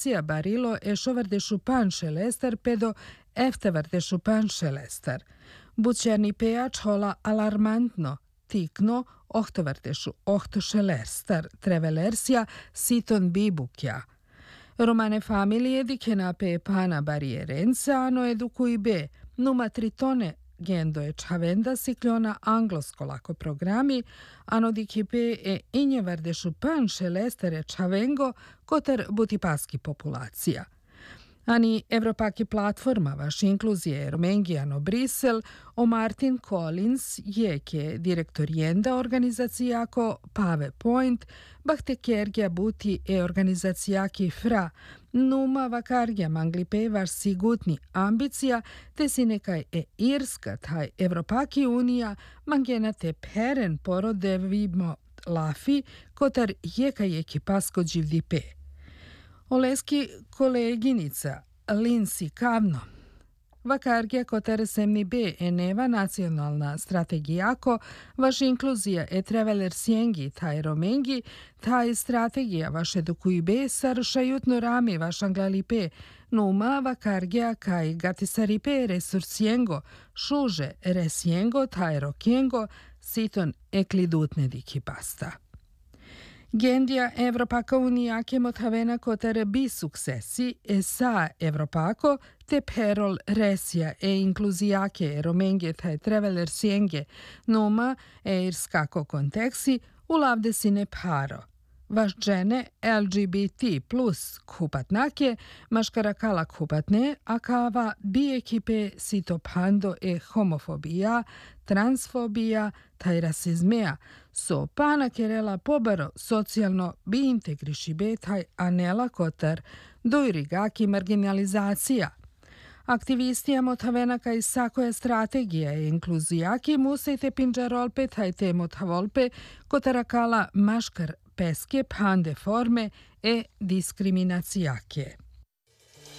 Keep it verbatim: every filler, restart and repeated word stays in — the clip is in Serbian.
Galicia barilo e sovardešu panxelester pedo eftavardešu panxelester. Buciani peač hola alarmantno, tikno ohtovardešu ohtošelester, trevelersia siton bibukja. Romane familije dikena pe pana barierenza ano edukui be, numa tritone gendo e chavenda sikliona anglosko-lako programi, ano dikipe e injevardešu panxelestere chavengo koter butipaski populacija. Ani Evropaki platforma vaš inkluzije Romengijano Brisel o Martin Collins jeke direktor jenda organizacijako Pave Point, bahte kergja buti e organizacijaki Fra, numa vakargja manglipe vaš sigutni ambicija, te si nekaj e Irska taj Evropaki unija mangena te peren porodevimo lafi, kotar jeka jeki pasko dživdipe. Oleski koleginica Lindsay Kavno. Vakargja kotere semni be eneva nacionalna strategijako, vaš inkluzija e treveler sjengi taj romengi, taj strategija vaš edukui be saršajutno rami vaš anglalipe, numa vakargja kaj gatisaripe resursiengo, šuže resjengo taj rokengo, siton eklidutne dikipasta. Gendja Evropaka unijake motavena kotere bi suksesi e sa Evropako te perol resja e inkluzijake romenge taj treveler sjenge numa e irskako konteksi ulavde sine paro. Vaš džene L G B T plus kupatnake, maškarakala kupatne, a kava bi ekipe sitopando e homofobija, transfobija, taj rasizmea, so pana kerela pobaro socijalno bi integriši be taj anela kotar dojrigaki marginalizacija. Aktivistija motavena kaj sakoja strategija e inkluzijaki musejte pinđarolpe taj te motavolpe kotarakala maškar peske pande forme e diskriminacijake.